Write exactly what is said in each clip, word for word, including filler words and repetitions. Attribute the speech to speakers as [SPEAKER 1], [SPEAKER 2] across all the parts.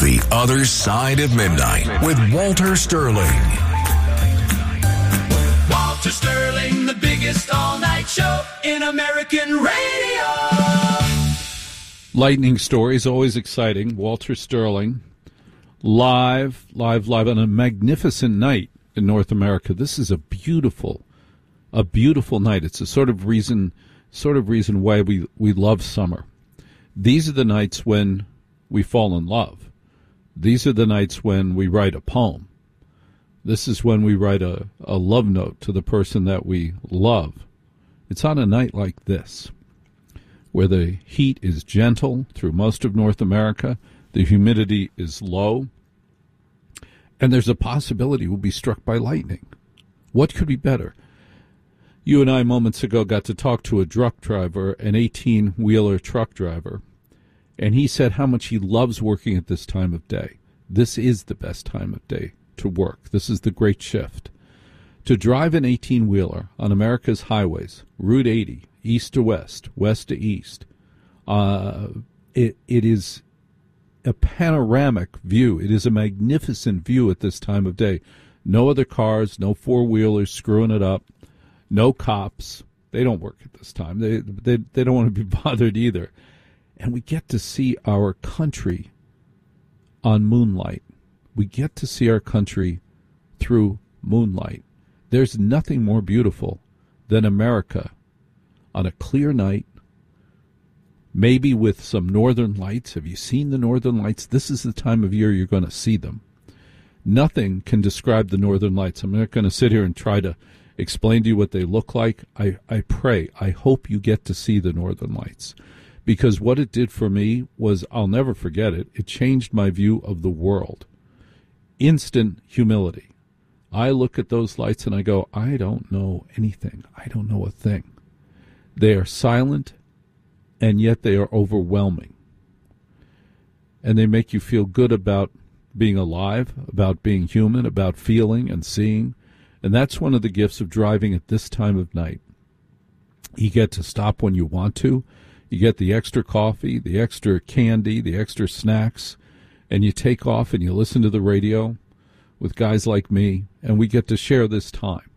[SPEAKER 1] The Other Side of Midnight with Walter Sterling.
[SPEAKER 2] Walter Sterling, the biggest all-night show in American radio.
[SPEAKER 3] Lightning stories, always exciting. Walter Sterling, live, live, live on a magnificent night in North America. This is a beautiful, a beautiful night. It's a sort of reason, sort of reason why we, we love summer. These are the nights when we fall in love. These are the nights when we write a poem. This is when we write a, a love note to the person that we love. It's on a night like this, where the heat is gentle through most of North America, the humidity is low, and there's a possibility we'll be struck by lightning. What could be better? You and I moments ago got to talk to a truck driver, an eighteen-wheeler truck driver, and he said how much he loves working at this time of day. This is the best time of day to work. This is the great shift. To drive an eighteen-wheeler on America's highways, Route eighty, east to west, west to east, uh, it it is a panoramic view. It is a magnificent view at this time of day. No other cars, no four-wheelers screwing it up. No cops. They don't work at this time. They, they they don't want to be bothered either. And we get to see our country on moonlight. We get to see our country through moonlight. There's nothing more beautiful than America on a clear night, maybe with some northern lights. Have you seen the northern lights? This is the time of year you're going to see them. Nothing can describe the northern lights. I'm not going to sit here and try to explain to you what they look like. I, I pray, I hope you get to see the northern lights, because what it did for me was, I'll never forget it, it changed my view of the world. Instant humility. I look at those lights and I go, I don't know anything. I don't know a thing. They are silent, and yet they are overwhelming. And they make you feel good about being alive, about being human, about feeling and seeing. And that's one of the gifts of driving at this time of night. You get to stop when you want to. You get the extra coffee, the extra candy, the extra snacks, and you take off and you listen to the radio with guys like me, and we get to share this time.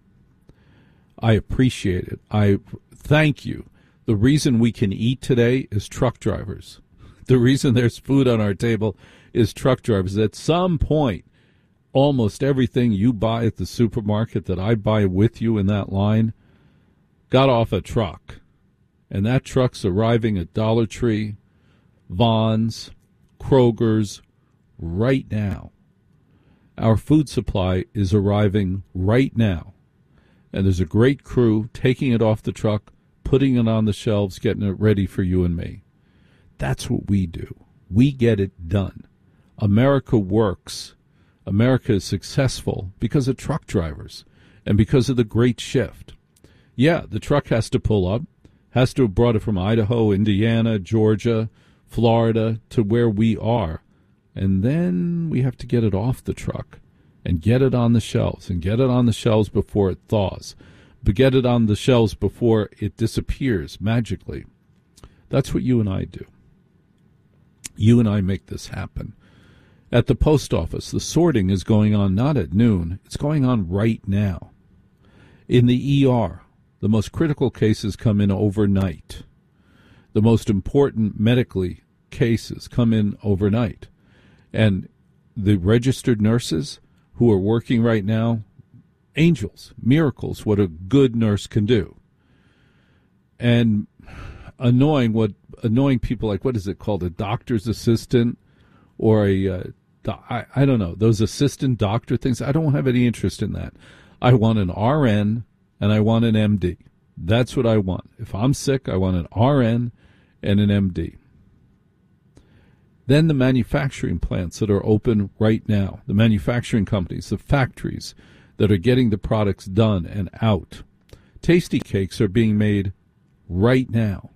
[SPEAKER 3] I appreciate it. I thank you. The reason we can eat today is truck drivers. The reason there's food on our table is truck drivers. At some point, almost everything you buy at the supermarket that I buy with you in that line got off a truck. And that truck's arriving at Dollar Tree, Vons, Kroger's right now. Our food supply is arriving right now. And there's a great crew taking it off the truck, putting it on the shelves, getting it ready for you and me. That's what we do. We get it done. America works. America is successful because of truck drivers and because of the great shift. Yeah, the truck has to pull up, has to have brought it from Idaho, Indiana, Georgia, Florida to where we are. And then we have to get it off the truck and get it on the shelves and get it on the shelves before it thaws, but get it on the shelves before it disappears magically. That's what you and I do. You and I make this happen. At the post office, the sorting is going on not at noon. It's going on right now. In the E R, the most critical cases come in overnight. The most important medically cases come in overnight. And the registered nurses who are working right now, angels, miracles, what a good nurse can do. And annoying what annoying people like, what is it called, a doctor's assistant or a, uh, I, I don't know, those assistant doctor things. I don't have any interest in that. I want an R N and I want an M D. That's what I want. If I'm sick, I want an R N and an M D. Then the manufacturing plants that are open right now, the manufacturing companies, the factories that are getting the products done and out. Tasty cakes are being made right now.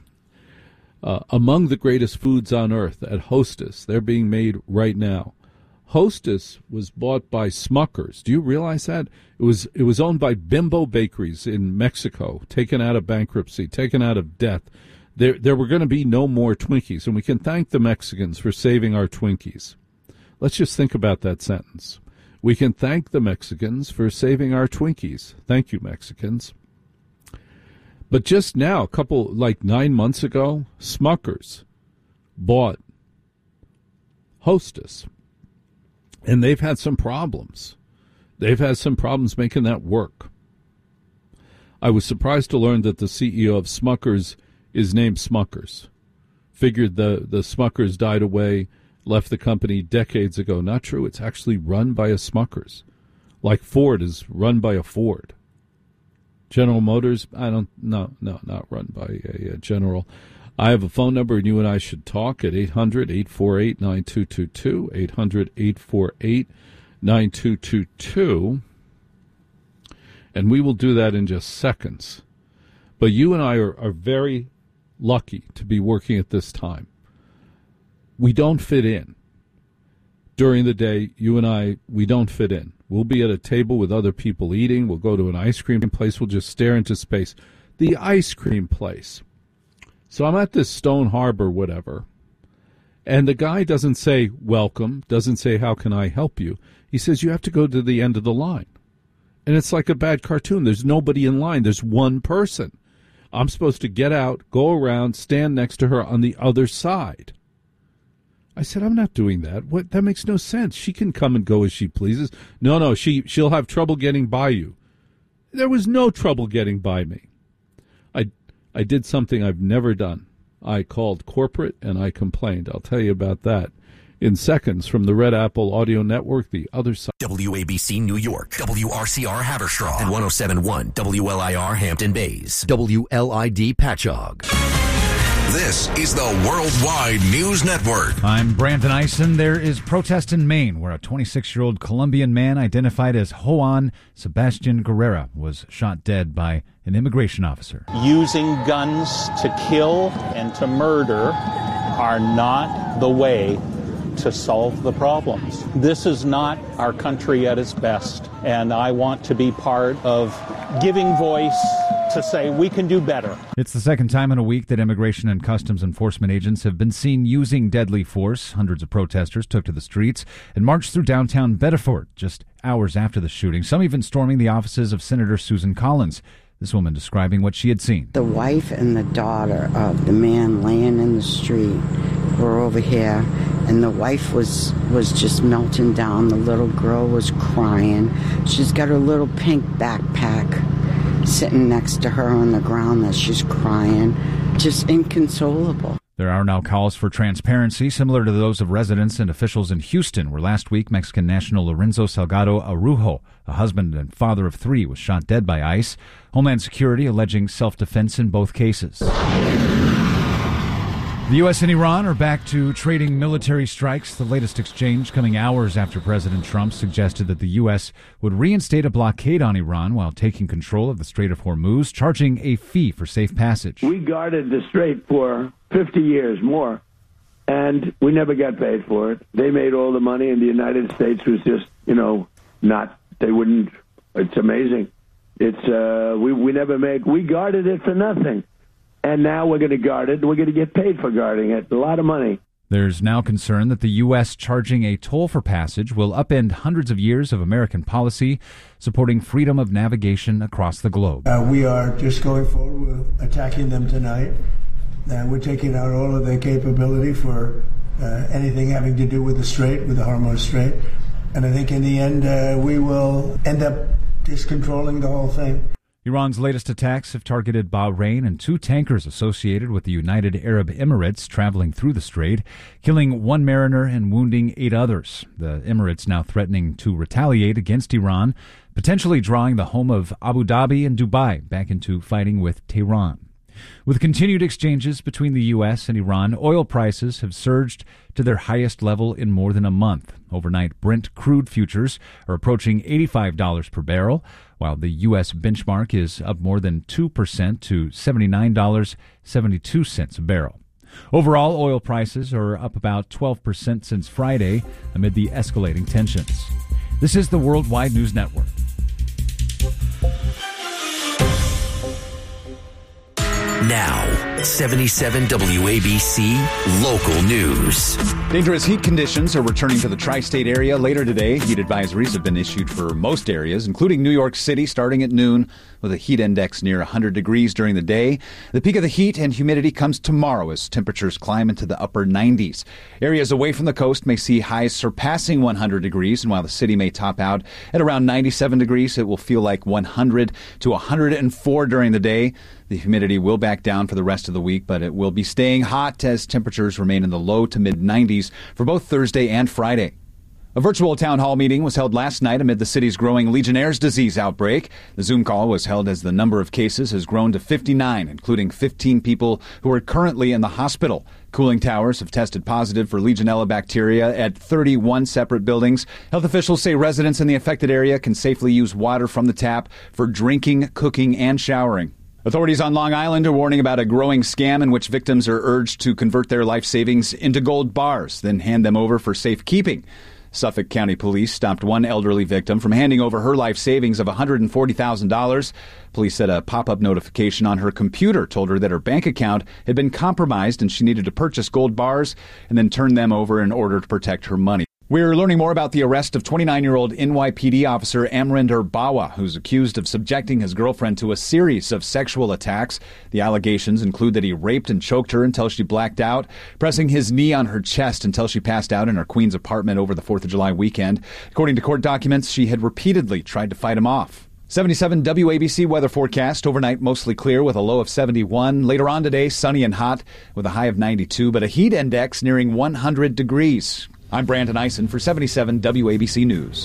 [SPEAKER 3] Uh, among the greatest foods on earth at Hostess, they're being made right now. Hostess was bought by Smuckers. Do you realize that? It was it was owned by Bimbo Bakeries in Mexico, taken out of bankruptcy, taken out of debt. There there were going to be no more Twinkies, and we can thank the Mexicans for saving our Twinkies. Let's just think about that sentence. We can thank the Mexicans for saving our Twinkies. Thank you, Mexicans. But just now, a couple, like nine months ago, Smuckers bought Hostess. And they've had some problems. They've had some problems making that work. I was surprised to learn that the C E O of Smuckers is named Smuckers. Figured the, the Smuckers died away, left the company decades ago. Not true. It's actually run by a Smuckers. Like Ford is run by a Ford. General Motors, I don't, no, no, not run by a, a General. I have a phone number, and you and I should talk at eight hundred, eight four eight, nine two two two, eight hundred, eight four eight, nine two two two. And we will do that in just seconds. But you and I are, are very lucky to be working at this time. We don't fit in. During the day, you and I, we don't fit in. We'll be at a table with other people eating. We'll go to an ice cream place. We'll just stare into space. The ice cream place. So I'm at this Stone Harbor, whatever, and the guy doesn't say, welcome, doesn't say, how can I help you? He says, you have to go to the end of the line. And it's like a bad cartoon. There's nobody in line. There's one person. I'm supposed to get out, go around, stand next to her on the other side. I said, I'm not doing that. What? That makes no sense. She can come and go as she pleases. No, no, she, she'll have trouble getting by you. There was no trouble getting by me. I, I did something I've never done. I called corporate and I complained. I'll tell you about that in seconds from the Red Apple Audio Network, the other side.
[SPEAKER 4] W A B C New York, W R C R Haverstraw, and one oh seven point one W L I R Hampton Bays, W L I D Patchogue.
[SPEAKER 1] This is the Worldwide News Network.
[SPEAKER 5] I'm Brandon Eisen. There is protest in Maine where a twenty-six-year-old Colombian man identified as Juan Sebastian Guerrera was shot dead by an immigration officer.
[SPEAKER 6] Using guns to kill and to murder are not the way to solve the problems. This is not our country at its best, and I want to be part of giving voice to say we can do better.
[SPEAKER 5] It's the second time in a week that immigration and customs enforcement agents have been seen using deadly force. Hundreds of protesters took to the streets and marched through downtown Bedford just hours after the shooting, some even storming the offices of Senator Susan Collins. This woman describing what she had seen.
[SPEAKER 7] The wife and the daughter of the man laying in the street were over here, and the wife was was just melting down. The little girl was crying. She's got her little pink backpack sitting next to her on the ground that she's crying, just inconsolable.
[SPEAKER 5] There are now calls for transparency, similar to those of residents and officials in Houston, where last week Mexican national Lorenzo Salgado Arujo, a husband and father of three, was shot dead by ICE. Homeland Security alleging self-defense in both cases. The U S and Iran are back to trading military strikes, the latest exchange coming hours after President Trump suggested that the U S would reinstate a blockade on Iran while taking control of the Strait of Hormuz, charging a fee for safe passage.
[SPEAKER 8] We guarded the strait for fifty years more, and we never got paid for it. They made all the money, and the United States was just, you know, not, they wouldn't, it's amazing. It's, uh, we, we never made, we guarded it for nothing. And now we're going to guard it. We're going to get paid for guarding it. A lot of money.
[SPEAKER 5] There's now concern that the U S charging a toll for passage will upend hundreds of years of American policy supporting freedom of navigation across the globe.
[SPEAKER 9] Uh, we are just going forward. We're attacking them tonight. Uh, we're taking out all of their capability for uh, anything having to do with the Strait, with the Hormuz Strait. And I think in the end, uh, we will end up just controlling the whole thing.
[SPEAKER 5] Iran's latest attacks have targeted Bahrain and two tankers associated with the United Arab Emirates traveling through the strait, killing one mariner and wounding eight others. The Emirates now threatening to retaliate against Iran, potentially drawing the home of Abu Dhabi and Dubai back into fighting with Tehran. With continued exchanges between the U S and Iran, oil prices have surged to their highest level in more than a month. Overnight Brent crude futures are approaching eighty-five dollars per barrel, while the U S benchmark is up more than two percent to seventy-nine dollars and seventy-two cents a barrel. Overall, oil prices are up about twelve percent since Friday amid the escalating tensions. This is the Worldwide News Network.
[SPEAKER 4] Now, seventy-seven W A B C Local News.
[SPEAKER 10] Dangerous heat conditions are returning to the tri-state area later today. Heat advisories have been issued for most areas, including New York City, starting at noon with a heat index near one hundred degrees during the day. The peak of the heat and humidity comes tomorrow as temperatures climb into the upper nineties. Areas away from the coast may see highs surpassing one hundred degrees, and while the city may top out at around ninety-seven degrees, it will feel like one hundred to one hundred four during the day. The humidity will back down for the rest of the week, but it will be staying hot as temperatures remain in the low to mid nineties for both Thursday and Friday. A virtual town hall meeting was held last night amid the city's growing Legionnaire's disease outbreak. The Zoom call was held as the number of cases has grown to fifty-nine, including fifteen people who are currently in the hospital. Cooling towers have tested positive for Legionella bacteria at thirty-one separate buildings. Health officials say residents in the affected area can safely use water from the tap for drinking, cooking, and showering. Authorities on Long Island are warning about a growing scam in which victims are urged to convert their life savings into gold bars, then hand them over for safekeeping. Suffolk County Police stopped one elderly victim from handing over her life savings of one hundred forty thousand dollars. Police said a pop-up notification on her computer told her that her bank account had been compromised and she needed to purchase gold bars and then turn them over in order to protect her money. We're learning more about the arrest of twenty-nine-year-old N Y P D officer Amrinder Bawa, who's accused of subjecting his girlfriend to a series of sexual attacks. The allegations include that he raped and choked her until she blacked out, pressing his knee on her chest until she passed out in her Queens apartment over the fourth of July weekend. According to court documents, she had repeatedly tried to fight him off. seventy-seven W A B C weather forecast. Overnight, mostly clear with a low of seventy-one. Later on today, sunny and hot with a high of ninety-two, but a heat index nearing one hundred degrees. I'm Brandon Eisen for seventy-seven W A B C News.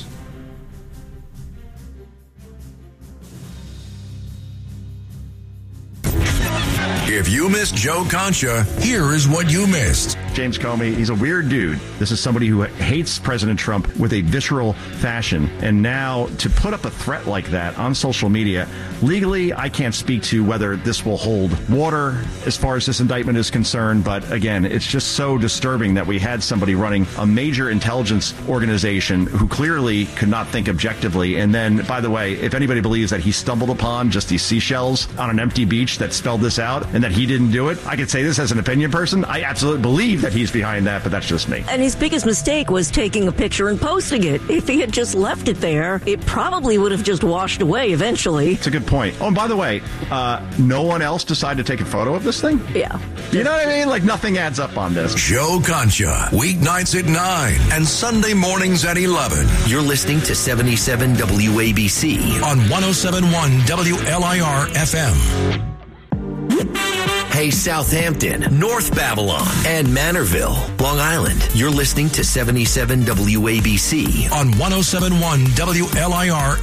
[SPEAKER 1] If you missed Joe Concha, here is what you missed.
[SPEAKER 11] James Comey, he's a weird dude. This is somebody who hates President Trump with a visceral fashion. And now to put up a threat like that on social media, legally, I can't speak to whether this will hold water as far as this indictment is concerned. But again, it's just so disturbing that we had somebody running a major intelligence organization who clearly could not think objectively. And then, by the way, if anybody believes that he stumbled upon just these seashells on an empty beach that spelled this out and that he didn't do it, I could say this as an opinion person. I absolutely believe that he's behind that, but that's just me.
[SPEAKER 12] And his biggest mistake was taking a picture and posting it. If he had just left it there, it probably would have just washed away eventually.
[SPEAKER 11] It's a good point. Oh, and by the way, uh, no one else decided to take a photo of this thing?
[SPEAKER 12] Yeah.
[SPEAKER 11] You know what I mean? Like, nothing adds up on this.
[SPEAKER 1] Joe Concha, weeknights at nine and Sunday mornings at eleven.
[SPEAKER 4] You're listening to seventy-seven W A B C
[SPEAKER 1] on one oh seven point one W L I R F M.
[SPEAKER 4] Hey, Southampton, North Babylon, and Manorville, Long Island. You're listening to seventy-seven W A B C
[SPEAKER 1] on one oh seven point one W L I R